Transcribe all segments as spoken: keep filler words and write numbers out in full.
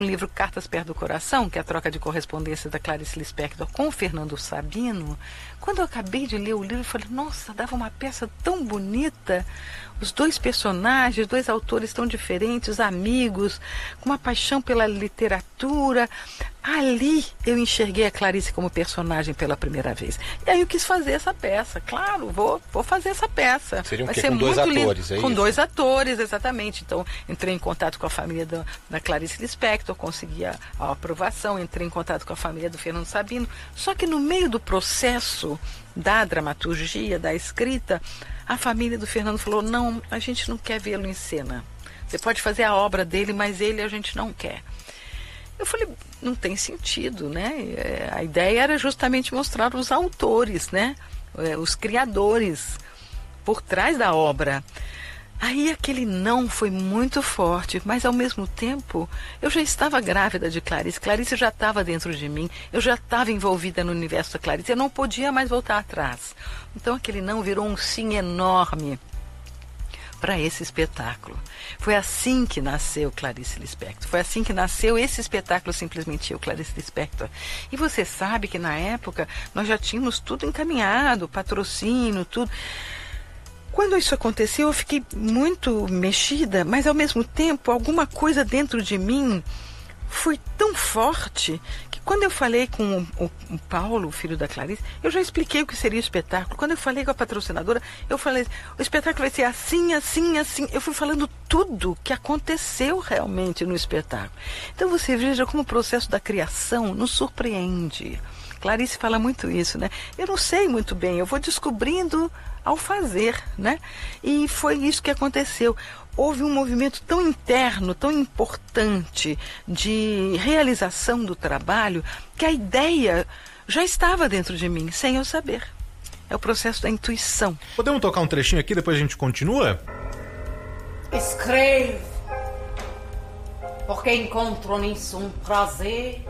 O livro Cartas Perto do Coração, que é a troca de correspondência da Clarice Lispector com o Fernando Sabino, quando eu acabei de ler o livro, eu falei, nossa, dava uma peça tão bonita, os dois personagens, dois autores tão diferentes, amigos, com uma paixão pela literatura. Ali eu enxerguei a Clarice como personagem pela primeira vez. E aí eu quis fazer essa peça. Claro, vou, vou fazer essa peça. Seria um Vai quê? ser Com dois muito atores, lindo. é Com isso? dois atores, exatamente. Então, entrei em contato com a família da, da Clarice Lispector, consegui a, a aprovação, entrei em contato com a família do Fernando Sabino. Só que no meio do processo da dramaturgia, da escrita, a família do Fernando falou, não, a gente não quer vê-lo em cena. Você pode fazer a obra dele, mas ele a gente não quer. Eu falei, não tem sentido, né? A ideia era justamente mostrar os autores, né? Os criadores por trás da obra. Aí aquele não foi muito forte, mas ao mesmo tempo eu já estava grávida de Clarice. Clarice já estava dentro de mim, eu já estava envolvida no universo da Clarice, eu não podia mais voltar atrás. Então aquele não virou um sim enorme para esse espetáculo. Foi assim que nasceu Clarice Lispector. Foi assim que nasceu esse espetáculo, Simplesmente Eu, Clarice Lispector. E você sabe que na época nós já tínhamos tudo encaminhado, patrocínio, tudo. Quando isso aconteceu, eu fiquei muito mexida, mas ao mesmo tempo, alguma coisa dentro de mim foi tão forte que quando eu falei com o, o, o Paulo, o filho da Clarice, eu já expliquei o que seria o espetáculo. Quando eu falei com a patrocinadora, eu falei, o espetáculo vai ser assim, assim, assim. Eu fui falando tudo que aconteceu realmente no espetáculo. Então você veja como o processo da criação nos surpreende. Clarice fala muito isso, né? Eu não sei muito bem, eu vou descobrindo ao fazer, né? E foi isso que aconteceu. Houve um movimento tão interno, tão importante de realização do trabalho, que a ideia já estava dentro de mim, sem eu saber. É o processo da intuição. Podemos tocar um trechinho aqui, depois a gente continua? Escrevo, porque encontro nisso um prazer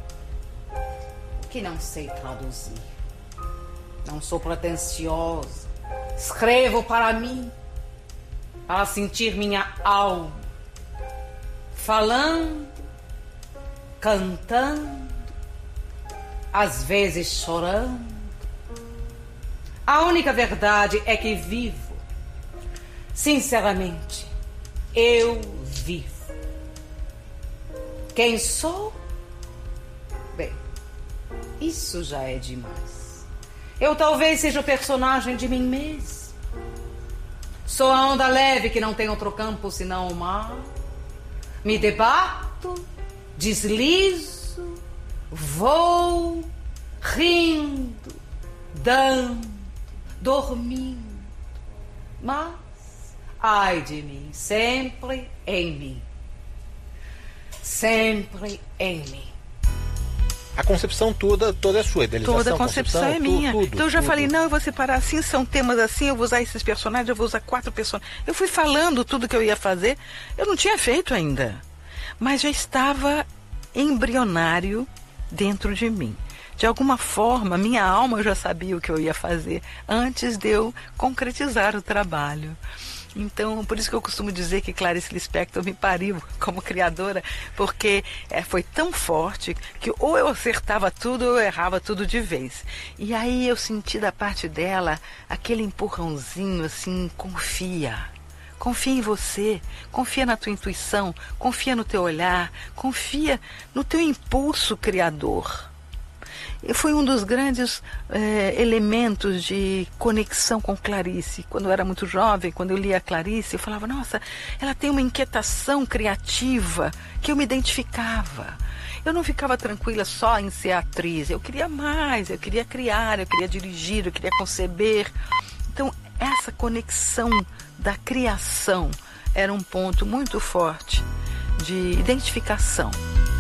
que não sei traduzir. Não sou pretensiosa. Escrevo para mim, para sentir minha alma, falando, cantando, às vezes chorando. A única verdade é que vivo. Sinceramente, eu vivo. Quem sou? Bem, isso já é demais. Eu talvez seja o personagem de mim mesmo. Sou a onda leve que não tem outro campo senão o mar. Me debato, deslizo, vou, rindo, dando, dormindo. Mas, ai de mim, sempre em mim. Sempre em mim. A concepção toda, toda é sua, a idealização, toda a concepção, concepção é minha. Tudo, tudo, então eu já tudo. falei, não, eu vou separar assim, são temas assim, eu vou usar esses personagens, eu vou usar quatro personagens. Eu fui falando tudo que eu ia fazer, eu não tinha feito ainda, mas já estava embrionário dentro de mim. De alguma forma, minha alma já sabia o que eu ia fazer antes de eu concretizar o trabalho. Então, por isso que eu costumo dizer que Clarice Lispector me pariu como criadora, porque é, foi tão forte que ou eu acertava tudo ou eu errava tudo de vez. E aí eu senti da parte dela aquele empurrãozinho assim, confia. Confia em você, confia na tua intuição, confia no teu olhar, confia no teu impulso criador. E foi um dos grandes eh, elementos de conexão com Clarice. Quando eu era muito jovem, quando eu lia Clarice, eu falava, nossa, ela tem uma inquietação criativa que eu me identificava. Eu não ficava tranquila só em ser atriz, eu queria mais, eu queria criar, eu queria dirigir, eu queria conceber. Então, essa conexão da criação era um ponto muito forte de identificação.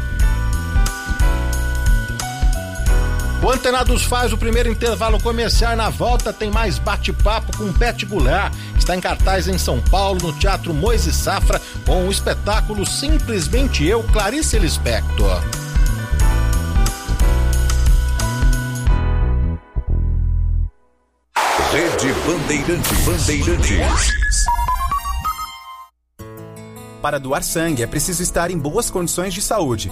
O Antenados faz o primeiro intervalo comercial. Na volta tem mais bate-papo com Beth Goulart, que está em cartaz em São Paulo, no Teatro Moisés Safra, com o espetáculo Simplesmente Eu, Clarice Lispector. Rede Bandeirantes. Bandeirantes. Para doar sangue é preciso estar em boas condições de saúde.